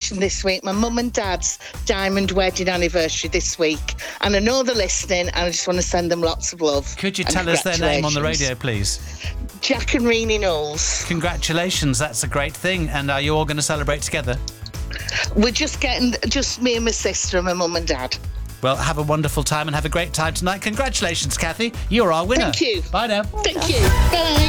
celebration this week. My mum and dad's diamond wedding anniversary this week. And I know they're listening, and I just want to send them lots of love. Could you tell us their name on the radio, please? Jack and Renee Knowles. Congratulations, that's a great thing. And are you all going to celebrate together? We're just me and my sister and my mum and dad. Well, have a wonderful time and have a great time tonight. Congratulations, Kathy. You're our winner. Thank you. Bye now. Thank you. Bye.